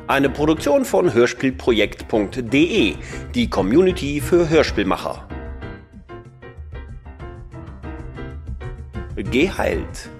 Eine Produktion von hörspielprojekt.de, die Community für Hörspielmacher. Geheilt.